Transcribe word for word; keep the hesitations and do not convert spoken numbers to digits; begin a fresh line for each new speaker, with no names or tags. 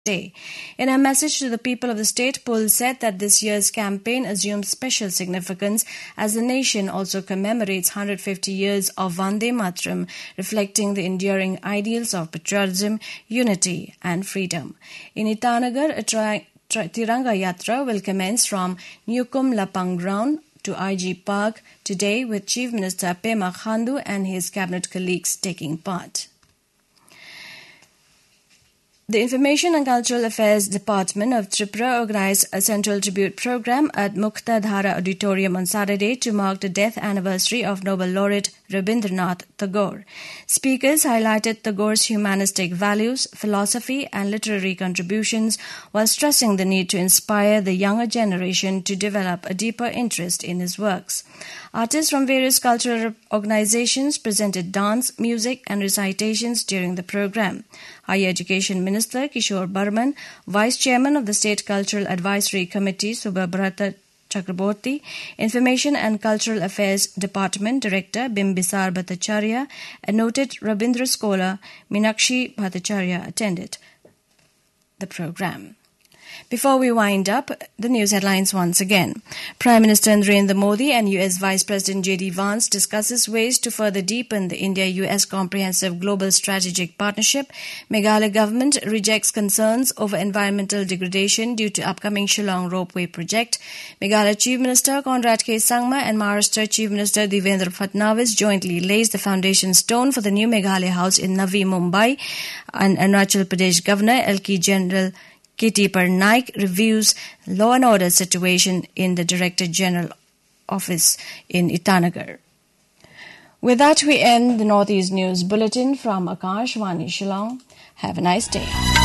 Day. In a message to the people of the state, Pul said that this year's campaign assumes special significance as the nation also commemorates one hundred fifty years of Vande Mataram, reflecting the enduring ideals of patriotism, unity and freedom. In Itanagar, a tri- tri- Tiranga Yatra will commence from Newcomb Lapang Ground to I G Park today, with Chief Minister Pema Khandu and his cabinet colleagues taking part. The Information and Cultural Affairs Department of Tripura organized a central tribute program at Mukta Dhara Auditorium on Saturday to mark the death anniversary of Nobel laureate Rabindranath Tagore. Speakers highlighted Tagore's humanistic values, philosophy, and literary contributions while stressing the need to inspire the younger generation to develop a deeper interest in his works. Artists from various cultural organizations presented dance, music, and recitations during the program. Higher Education Minister Kishore Burman, Vice Chairman of the State Cultural Advisory Committee Subhabrata Chakraborty, Information and Cultural Affairs Department Director Bimbisar Bhattacharya, and noted Rabindra scholar Meenakshi Bhattacharya attended the program. Before we wind up, the news headlines once again. Prime Minister Narendra Modi and U S Vice President J D Vance discusses ways to further deepen the India-U S Comprehensive Global Strategic Partnership. Meghalaya government rejects concerns over environmental degradation due to upcoming Shillong Ropeway project. Meghalaya Chief Minister Conrad K. Sangma and Maharashtra Chief Minister Devendra Fadnavis jointly lays the foundation stone for the new Meghalaya House in Navi Mumbai. And Arunachal Pradesh Governor L K General K T Parnaik reviews law and order situation in the Director General Office in Itanagar. With that, we end the Northeast News Bulletin from Akashvani Shillong. Have a nice day.